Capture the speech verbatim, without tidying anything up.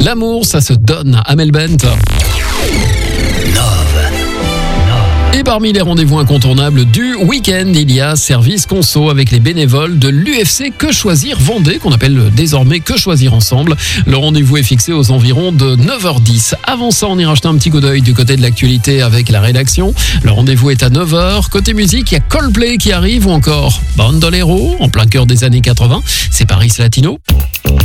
L'amour, ça se donne. Amel Bent. Et parmi les rendez-vous incontournables du week-end, il y a service conso avec les bénévoles de l'U F C Que Choisir Vendée, qu'on appelle désormais Que Choisir Ensemble. Le rendez-vous est fixé aux environs de neuf heures dix. Avant ça, on ira jeter un petit coup d'œil du côté de l'actualité avec la rédaction. Le rendez-vous est à neuf heures. Côté musique, il y a Coldplay qui arrive ou encore Bandolero, en plein cœur des années quatre-vingts. C'est Paris Latino.